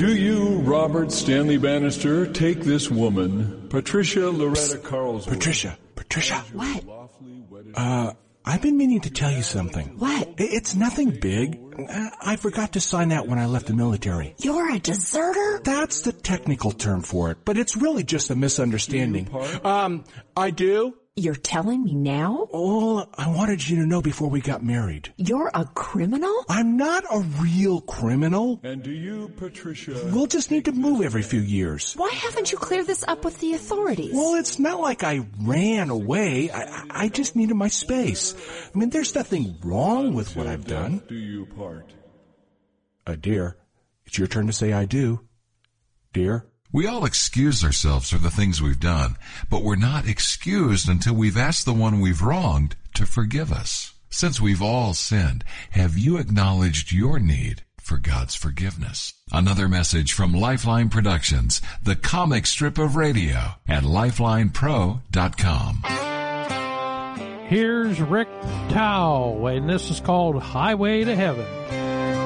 Do you, Robert Stanley Bannister, take this woman, Patricia Loretta Carlsworth? Patricia. What? I've been meaning to tell you something. What? It's nothing big. I forgot to sign out when I left the military. You're a deserter? That's the technical term for it, but it's really just a misunderstanding. I do. You're telling me now? Oh, I wanted you to know before we got married. You're a criminal? I'm not a real criminal. And do you, Patricia... We'll just need to move every few years. Why haven't you cleared this up with the authorities? Well, it's not like I ran away. I just needed my space. I mean, there's nothing wrong with what I've done. Do you part? Dear, it's your turn to say I do. Dear? We all excuse ourselves for the things we've done, but we're not excused until we've asked the one we've wronged to forgive us. Since we've all sinned, have you acknowledged your need for God's forgiveness? Another message from Lifeline Productions, the comic strip of radio at lifelinepro.com. Here's Rick Tao, and this is called Highway to Heaven.